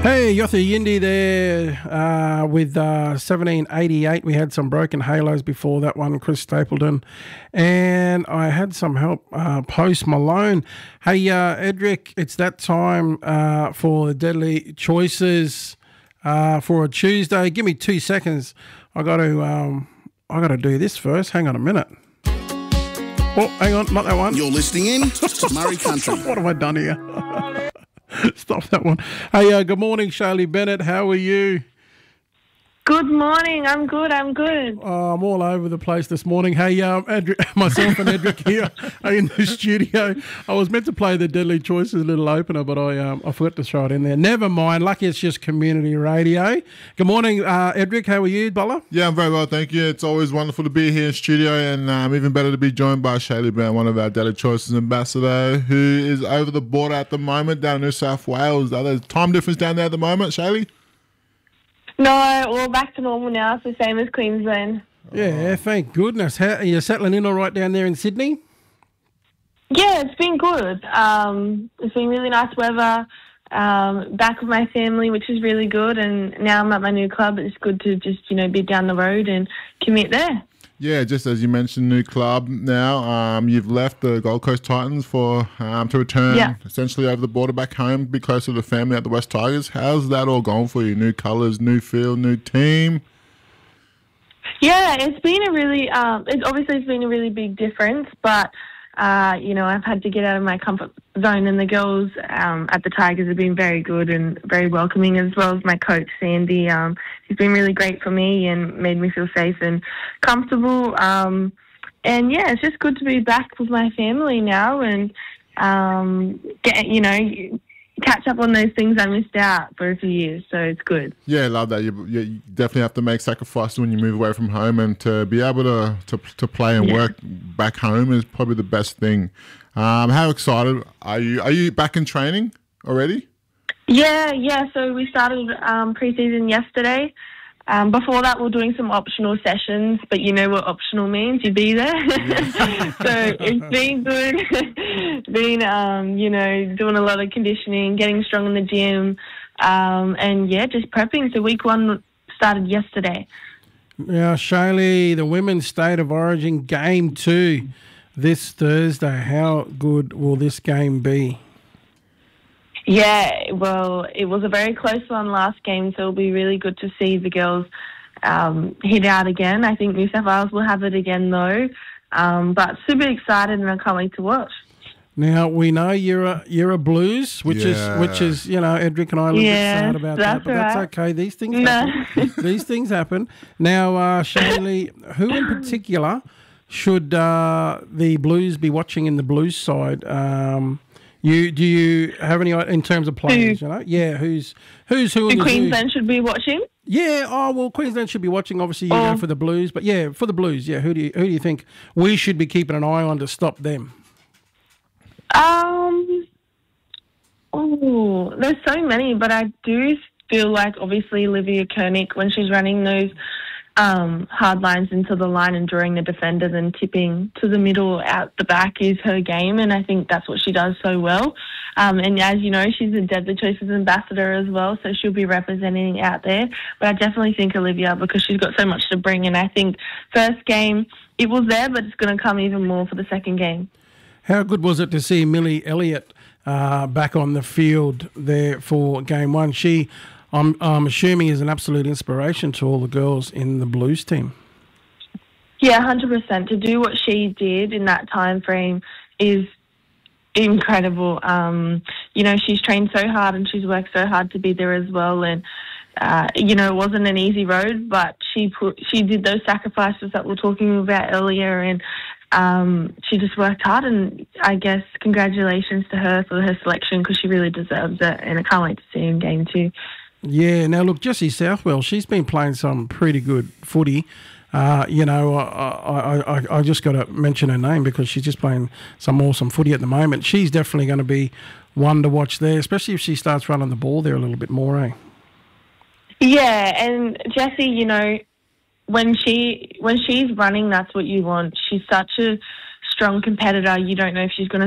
Hey, Yotha Yindi there with 1788. We had some Broken Halos before that one, Chris Stapleton. And I had some help, Post Malone. Hey, Edric, it's that time for the Deadly Choices for a Tuesday. Give me 2 seconds. I got to do this first. Hang on a minute. Oh, hang on, not that one. You're listening in to Murray Country. What have I done here? Stop that one. Hey, good morning, Shaylee Bennett. How are you? Good morning. I'm good. Oh, I'm all over the place this morning. Hey, myself and Edric here are in the studio. I was meant to play the Deadly Choices little opener, but I forgot to throw it in there. Never mind. Lucky it's just community radio. Good morning, Edric. How are you, Bella? Yeah, I'm very well, thank you. It's always wonderful to be here in studio, and even better to be joined by Shaylee Bennett, one of our Deadly Choices ambassador, who is over the border at the moment down in New South Wales. Are there time difference down there at the moment, Shaylee? No, we're back to normal now. It's the same as Queensland. Yeah, thank goodness. How, are you settling in all right down there in Sydney? Yeah, it's been good. It's been really nice weather. Back with my family, which is really good. And now I'm at my new club. It's good to just, be down the road and commute there. Yeah, just as you mentioned, new club now. You've left the Gold Coast Titans for to return essentially over the border back home, be closer to the family at the West Tigers. How's that all gone for you? New colours, new field, new team? Yeah, it's been a really, it's been a really big difference, but, I've had to get out of my comfort zone, and the girls at the Tigers have been very good and very welcoming, as well as my coach, Sandy. He's been really great for me and made me feel safe and comfortable. It's just good to be back with my family now and catch up on those things I missed out for a few years. So it's good. Yeah, I love that. You definitely have to make sacrifices when you move away from home, and to be able to play and work back home is probably the best thing. How excited are you? Are you back in training already? Yeah. So we started pre-season yesterday. Before that, we're doing some optional sessions, but you know what optional means? You be there. So it's been good. Been, doing a lot of conditioning, getting strong in the gym, just prepping. So week 1 started yesterday. Now, Shaylee, the Women's State of Origin Game 2 this Thursday. How good will this game be? Yeah, well, it was a very close one last game, so it'll be really good to see the girls hit out again. I think New South Wales will have it again, though. But super excited, and I can't wait to watch. Now, we know you're a Blues, which is Edric and I were sad about that, but that's okay. These things happen. These things happen. Now, Shaylee, who in particular should the Blues be watching in the Blues side? Do you have any in terms of players? Who's who? Who Queensland should be watching? Yeah. Queensland should be watching. Obviously, you go for the Blues, but for the Blues, who do you think we should be keeping an eye on to stop them? There's so many, but I do feel like obviously Olivia Koenig, when she's running those hard lines into the line and drawing the defenders and tipping to the middle out the back is her game, and I think that's what she does so well. And as you know, she's a Deadly Choices ambassador as well, so she'll be representing out there. But I definitely think Olivia, because she's got so much to bring, and I think first game it was there, but it's going to come even more for the second game. How good was it to see Millie Elliott back on the field there for game 1? She, I'm assuming, is an absolute inspiration to all the girls in the Blues team. Yeah, 100%. To do what she did in that time frame is incredible. She's trained so hard and she's worked so hard to be there as well. And it wasn't an easy road, but she did those sacrifices that we were talking about earlier, and she just worked hard. And I guess congratulations to her for her selection, because she really deserves it. And I can't wait to see her in game 2. Yeah, now look, Jessie Southwell, she's been playing some pretty good footy. I just got to mention her name because she's just playing some awesome footy at the moment. She's definitely going to be one to watch there, especially if she starts running the ball there a little bit more, eh? Yeah, and Jessie, when she's running, that's what you want. She's such a strong competitor. You don't know if she's going to